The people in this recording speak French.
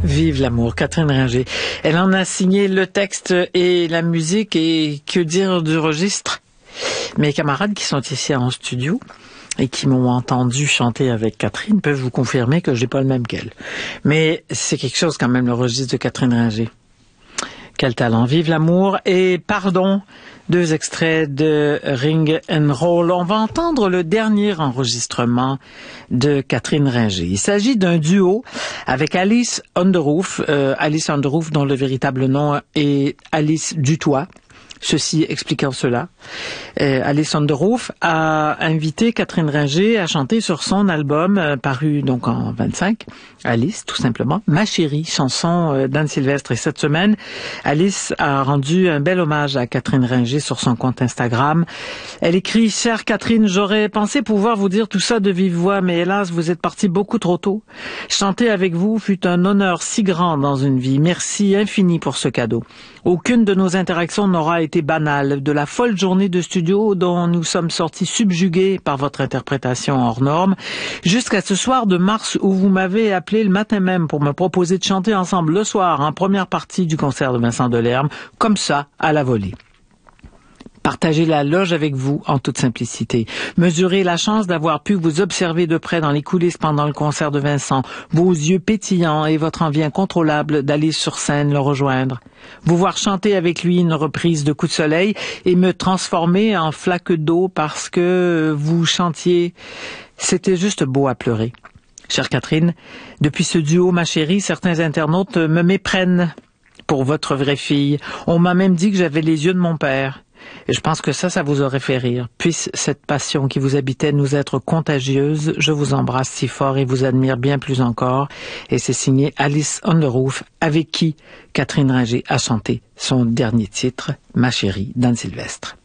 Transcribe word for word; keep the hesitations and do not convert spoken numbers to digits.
Vive l'amour, Catherine Ringer. Elle en a signé le texte et la musique, et que dire du registre? Mes camarades qui sont ici en studio et qui m'ont entendu chanter avec Catherine peuvent vous confirmer que j'ai pas le même qu'elle. Mais c'est quelque chose quand même, le registre de Catherine Ringer. Quel talent. Vive l'amour et Pardon, deux extraits de Ring and Roll. On va entendre le dernier enregistrement de Catherine Ringer. Il s'agit d'un duo avec Alice Underouf, euh, Alice Underouf dont le véritable nom est Alice Dutoit. Ceci expliquant cela, euh, Alice Underouf a invité Catherine Ringer à chanter sur son album euh, paru donc en vingt-cinq, Alice tout simplement, Ma chérie, chanson euh, d'Anne Sylvestre. Et cette semaine, Alice a rendu un bel hommage à Catherine Ringer sur son compte Instagram. Elle écrit: Chère Catherine, j'aurais pensé pouvoir vous dire tout ça de vive voix, mais hélas, vous êtes partie beaucoup trop tôt. Chanter avec vous fut un honneur si grand dans une vie. Merci infini pour ce cadeau. Aucune de nos interactions n'aura été banale. De la folle journée de studio dont nous sommes sortis subjugués par votre interprétation hors norme, jusqu'à ce soir de mars où vous m'avez appelé le matin même pour me proposer de chanter ensemble le soir en première partie du concert de Vincent Delerme, comme ça, à la volée. Partager la loge avec vous en toute simplicité. Mesurer la chance d'avoir pu vous observer de près dans les coulisses pendant le concert de Vincent, vos yeux pétillants et votre envie incontrôlable d'aller sur scène le rejoindre. Vous voir chanter avec lui une reprise de Coup de soleil et me transformer en flaque d'eau parce que vous chantiez. C'était juste beau à pleurer. Chère Catherine, depuis ce duo, ma chérie, certains internautes me méprennent pour votre vraie fille. On m'a même dit que j'avais les yeux de mon père. Et je pense que ça, ça vous aurait fait rire. Puisse cette passion qui vous habitait nous être contagieuse. Je vous embrasse si fort et vous admire bien plus encore. Et c'est signé Alice Underouf, avec qui Catherine Ringer a chanté son dernier titre, Ma chérie, d'Anne Sylvestre.